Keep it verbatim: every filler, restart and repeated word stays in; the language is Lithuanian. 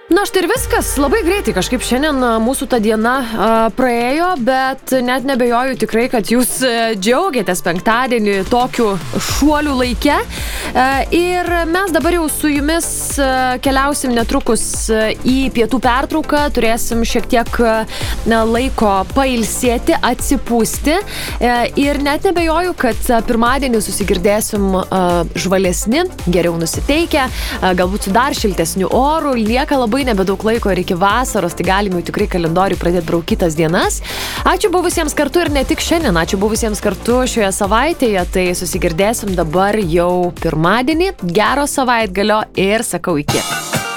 Na, štai ir viskas. Labai greitai kažkaip šiandien mūsų ta diena a, praėjo, bet net nebejoju tikrai, kad jūs džiaugiatės penktadienį tokiu šuoliu laike. A, ir mes dabar jau su jumis a, keliausim netrukus į pietų pertrauką, turėsim šiek tiek na, laiko pailsėti, atsipūsti. A, ir net nebejoju, kad pirmadienį susigirdėsim a, žvalesni, geriau nusiteikę, a, galbūt su dar šiltesniu oru, lieka labai nebedaug laiko ir iki vasaros, tai galim jau tikrai kalendoriui pradėti braukytas dienas. Ačiū buvusiems kartu ir ne tik šiandien, ačiū buvusiems kartu šioje savaitėje, tai susigirdėsim dabar jau pirmadienį. Gero savaitgalio ir sakau iki.